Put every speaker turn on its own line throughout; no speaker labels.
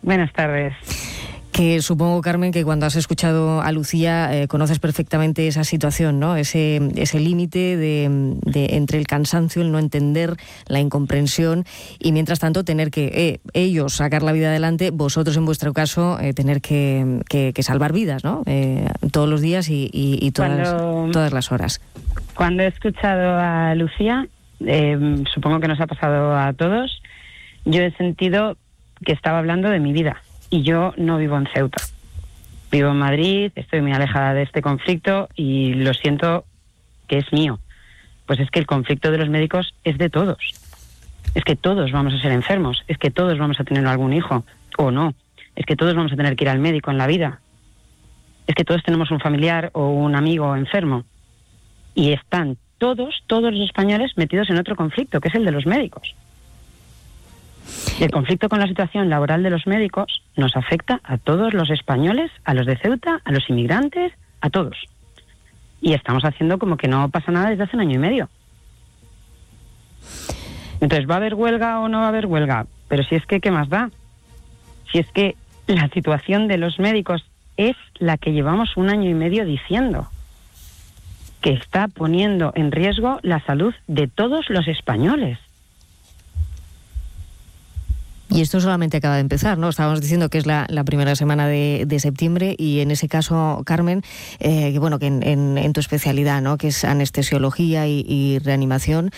Buenas tardes.
Que supongo, Carmen, que cuando has escuchado a Lucía conoces perfectamente esa situación, ¿no? Ese límite de entre el cansancio, el no entender, la incomprensión y mientras tanto tener que ellos sacar la vida adelante, vosotros en vuestro caso tener que salvar vidas, ¿no? Todos los días y todas las horas.
Cuando he escuchado a Lucía, supongo que nos ha pasado a todos, yo he sentido que estaba hablando de mi vida. Y yo no vivo en Ceuta. Vivo en Madrid, estoy muy alejada de este conflicto y lo siento que es mío. Pues es que el conflicto de los médicos es de todos. Es que todos vamos a ser enfermos. Es que todos vamos a tener algún hijo. O no. Es que todos vamos a tener que ir al médico en la vida. Es que todos tenemos un familiar o un amigo enfermo. Y están todos los españoles metidos en otro conflicto, que es el de los médicos. El conflicto con la situación laboral de los médicos nos afecta a todos los españoles, a los de Ceuta, a los inmigrantes, a todos. Y estamos haciendo como que no pasa nada desde hace 1 año y medio. Entonces, ¿va a haber huelga o no va a haber huelga? Pero si es que, ¿qué más da? Si es que la situación de los médicos es la que llevamos 1 año y medio diciendo, que está poniendo en riesgo la salud de todos los españoles.
Y esto solamente acaba de empezar, ¿no? Estábamos diciendo que es la primera semana de septiembre y en ese caso, Carmen, que en tu especialidad, ¿no? Que es anestesiología y reanimación,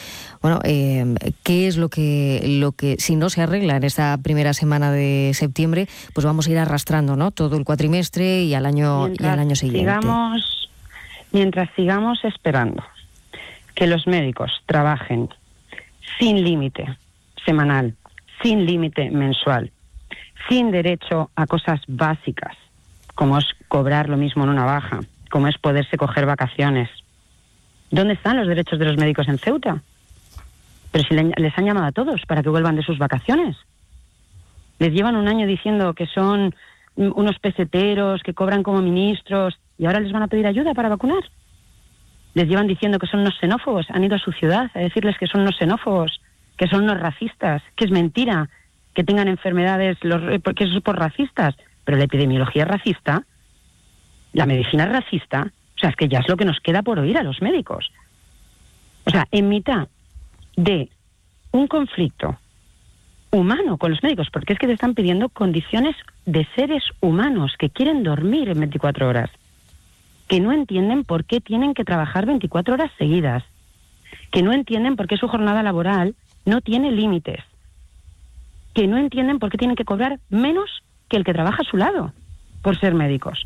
¿qué es lo que si no se arregla en esta primera semana de septiembre, pues vamos a ir arrastrando, ¿no? Todo el cuatrimestre y al año siguiente.
Mientras sigamos esperando que los médicos trabajen sin límite semanal, sin límite mensual, sin derecho a cosas básicas, como es cobrar lo mismo en una baja, como es poderse coger vacaciones. ¿Dónde están los derechos de los médicos en Ceuta? Pero si les han llamado a todos para que vuelvan de sus vacaciones. Les llevan 1 año diciendo que son unos peseteros, que cobran como ministros, y ahora les van a pedir ayuda para vacunar. Les llevan diciendo que son unos xenófobos, han ido a su ciudad a decirles que son unos xenófobos, que son unos racistas, que es mentira que tengan enfermedades, porque eso es por racistas, pero la epidemiología es racista, la medicina es racista, o sea, es que ya es lo que nos queda por oír a los médicos. O sea, en mitad de un conflicto humano con los médicos, porque es que te están pidiendo condiciones de seres humanos que quieren dormir en 24 horas, que no entienden por qué tienen que trabajar 24 horas seguidas, que no entienden por qué su jornada laboral no tiene límites, que no entienden por qué tienen que cobrar menos que el que trabaja a su lado por ser médicos,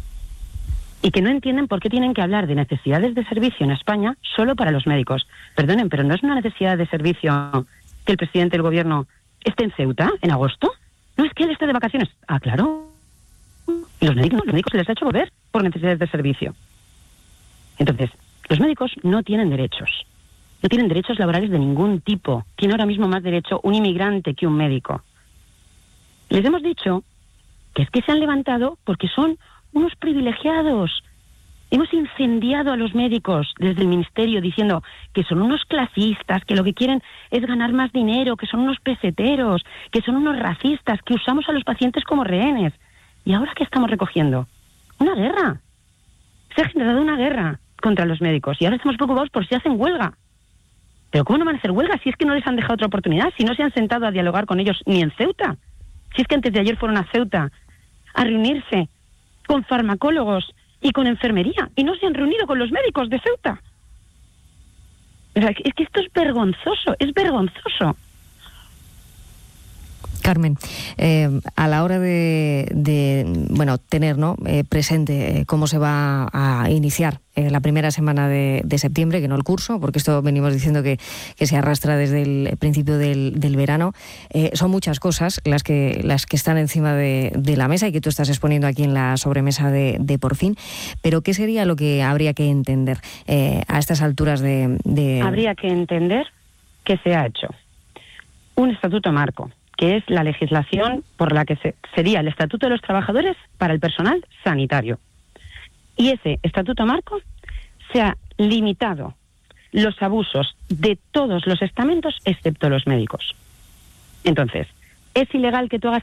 y que no entienden por qué tienen que hablar de necesidades de servicio en España solo para los médicos. Perdonen, pero ¿no es una necesidad de servicio que el presidente del gobierno esté en Ceuta en agosto? No es que él esté de vacaciones. Ah, claro. Y los médicos se les ha hecho volver por necesidades de servicio. Entonces, los médicos no tienen derechos. No tienen derechos laborales de ningún tipo. Tiene ahora mismo más derecho un inmigrante que un médico. Les hemos dicho que es que se han levantado porque son unos privilegiados. Hemos incendiado a los médicos desde el ministerio diciendo que son unos clasistas, que lo que quieren es ganar más dinero, que son unos peseteros, que son unos racistas, que usamos a los pacientes como rehenes. ¿Y ahora qué estamos recogiendo? Una guerra. Se ha generado una guerra contra los médicos y ahora estamos preocupados por si hacen huelga. ¿Pero cómo no van a hacer huelga si es que no les han dejado otra oportunidad? Si no se han sentado a dialogar con ellos ni en Ceuta. Si es que antes de ayer fueron a Ceuta a reunirse con farmacólogos y con enfermería y no se han reunido con los médicos de Ceuta. O sea, es que esto es vergonzoso, es vergonzoso.
Carmen, a la hora de tener presente cómo se va a iniciar la primera semana de septiembre, que no el curso, porque esto venimos diciendo que se arrastra desde el principio del verano, son muchas cosas las que están encima de la mesa y que tú estás exponiendo aquí en la sobremesa de Por Fin, pero ¿qué sería lo que habría que entender a estas alturas de...?
Habría que entender que se ha hecho un estatuto marco, que es la legislación por la que sería el Estatuto de los Trabajadores para el personal sanitario. Y ese Estatuto marco se ha limitado los abusos de todos los estamentos excepto los médicos. Entonces, ¿es ilegal que tú hagas